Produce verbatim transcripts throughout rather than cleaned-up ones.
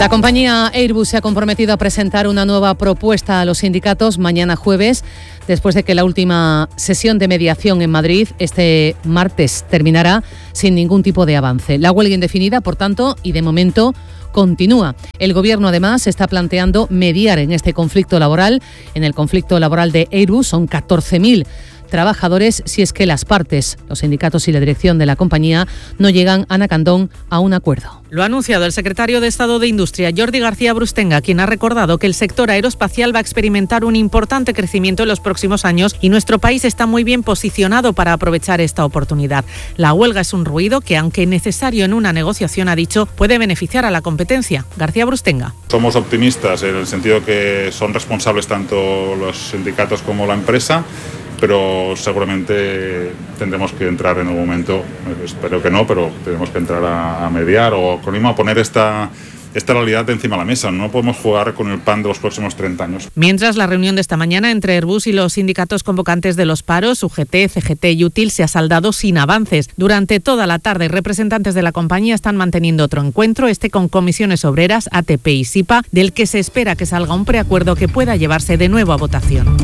La compañía Airbus se ha comprometido a presentar una nueva propuesta a los sindicatos mañana jueves, después de que la última sesión de mediación en Madrid este martes terminará sin ningún tipo de avance. La huelga indefinida, por tanto, y de momento continúa. El Gobierno, además, está planteando mediar en este conflicto laboral. En el conflicto laboral de Airbus son catorce mil trabajadores si es que las partes, los sindicatos y la dirección de la compañía, no llegan a Nacandón a un acuerdo. Lo ha anunciado el secretario de Estado de Industria, Jordi García Brustenga, quien ha recordado que el sector aeroespacial va a experimentar un importante crecimiento en los próximos años y nuestro país está muy bien posicionado para aprovechar esta oportunidad. La huelga es un ruido que, aunque necesario en una negociación, ha dicho, puede beneficiar a la competencia. García Brustenga. Somos optimistas en el sentido que son responsables tanto los sindicatos como la empresa, pero seguramente tendremos que entrar en algún momento, espero que no, pero tenemos que entrar a, a mediar o con mismo a poner esta, esta realidad encima de la mesa. No podemos jugar con el pan de los próximos treinta años. Mientras, la reunión de esta mañana entre Airbus y los sindicatos convocantes de los paros, U G T, C G T y UTIL, se ha saldado sin avances. Durante toda la tarde, representantes de la compañía están manteniendo otro encuentro, este con comisiones obreras, A T P y SIPA, del que se espera que salga un preacuerdo que pueda llevarse de nuevo a votación.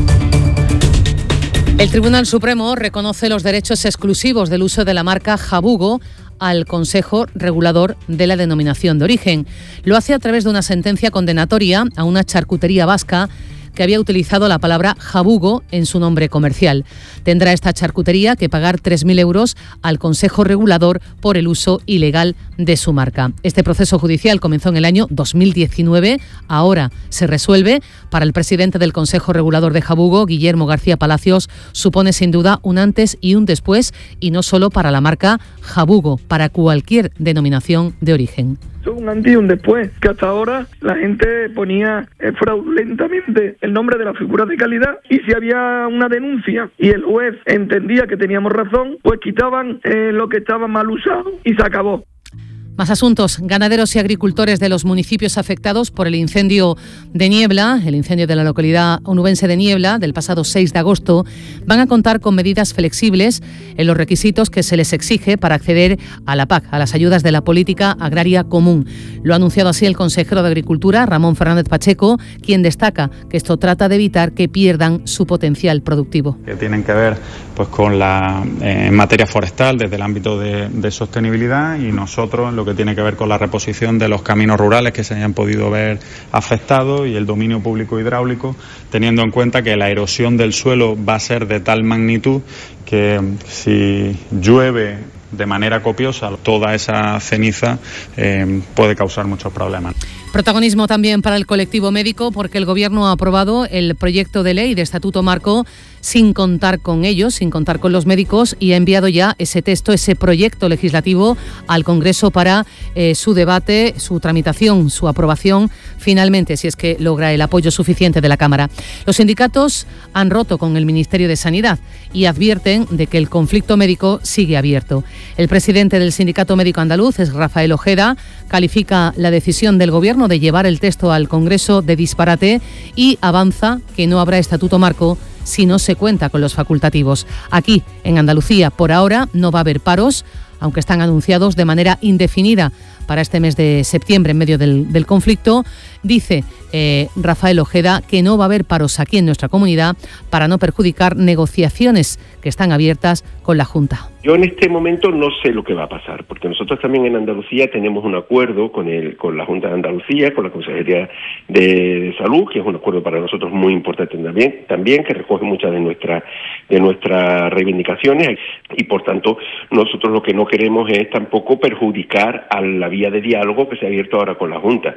El Tribunal Supremo reconoce los derechos exclusivos del uso de la marca Jabugo al Consejo Regulador de la Denominación de Origen. Lo hace a través de una sentencia condenatoria a una charcutería vasca que había utilizado la palabra jabugo en su nombre comercial. Tendrá esta charcutería que pagar tres mil euros al Consejo Regulador por el uso ilegal de su marca. Este proceso judicial comenzó en el año dos mil diecinueve, ahora se resuelve. Para el presidente del Consejo Regulador de Jabugo, Guillermo García Palacios, supone sin duda un antes y un después, y no solo para la marca Jabugo, para cualquier denominación de origen. Un antes y un después, que hasta ahora la gente ponía eh, fraudulentamente el nombre de la figura de calidad, y si había una denuncia y el juez entendía que teníamos razón, pues quitaban eh, lo que estaba mal usado y se acabó. Más asuntos. Ganaderos y agricultores de los municipios afectados por el incendio de Niebla, el incendio de la localidad onubense de Niebla del pasado seis de agosto, van a contar con medidas flexibles en los requisitos que se les exige para acceder a la P A C, a las ayudas de la Política Agraria Común. Lo ha anunciado así el consejero de Agricultura, Ramón Fernández Pacheco, quien destaca que esto trata de evitar que pierdan su potencial productivo. Que tienen que ver pues con la eh, en materia forestal desde el ámbito de, de sostenibilidad, y nosotros lo que tiene que ver con la reposición de los caminos rurales que se hayan podido ver afectados y el dominio público hidráulico, teniendo en cuenta que la erosión del suelo va a ser de tal magnitud que si llueve de manera copiosa, toda esa ceniza eh, puede causar muchos problemas. Protagonismo también para el colectivo médico, porque el Gobierno ha aprobado el proyecto de ley de Estatuto Marco sin contar con ellos, sin contar con los médicos, y ha enviado ya ese texto, ese proyecto legislativo al Congreso para eh, su debate, su tramitación, su aprobación, finalmente, si es que logra el apoyo suficiente de la Cámara. Los sindicatos han roto con el Ministerio de Sanidad y advierten de que el conflicto médico sigue abierto. El presidente del Sindicato Médico Andaluz, es Rafael Ojeda, califica la decisión del Gobierno de llevar el texto al Congreso de disparate y avanza que no habrá Estatuto Marco si no se cuenta con los facultativos. Aquí, en Andalucía, por ahora no va a haber paros, aunque están anunciados de manera indefinida para este mes de septiembre en medio del, del conflicto. Dice eh, Rafael Ojeda que no va a haber paros aquí en nuestra comunidad para no perjudicar negociaciones que están abiertas con la Junta. Yo en este momento no sé lo que va a pasar, porque nosotros también en Andalucía tenemos un acuerdo con el con la Junta de Andalucía, con la Consejería de, de Salud, que es un acuerdo para nosotros muy importante también, también que recoge muchas de nuestras de nuestras reivindicaciones, y por tanto nosotros lo que no queremos es tampoco perjudicar a la vía de diálogo que se ha abierto ahora con la Junta.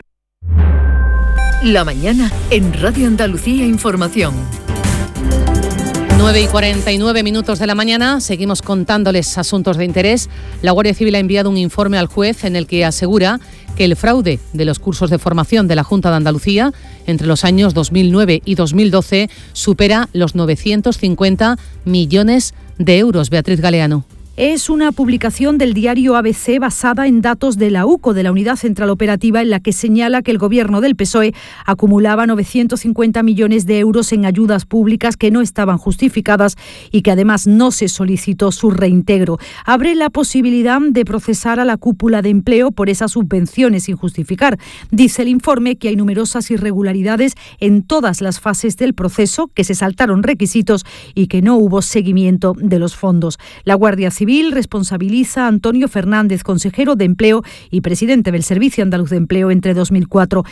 La mañana en Radio Andalucía Información. nueve y cuarenta y nueve minutos de la mañana, seguimos contándoles asuntos de interés. La Guardia Civil ha enviado un informe al juez en el que asegura que el fraude de los cursos de formación de la Junta de Andalucía entre los años dos mil nueve y dos mil doce supera los novecientos cincuenta millones de euros. Beatriz Galeano. Es una publicación del diario A B C basada en datos de la UCO, de la Unidad Central Operativa, en la que señala que el gobierno del P S O E acumulaba novecientos cincuenta millones de euros en ayudas públicas que no estaban justificadas y que además no se solicitó su reintegro. Abre la posibilidad de procesar a la cúpula de empleo por esas subvenciones sin justificar. Dice el informe que hay numerosas irregularidades en todas las fases del proceso, que se saltaron requisitos y que no hubo seguimiento de los fondos. La Guardia Civil Civil responsabiliza a Antonio Fernández, consejero de Empleo y presidente del Servicio Andaluz de Empleo entre dos mil cuatro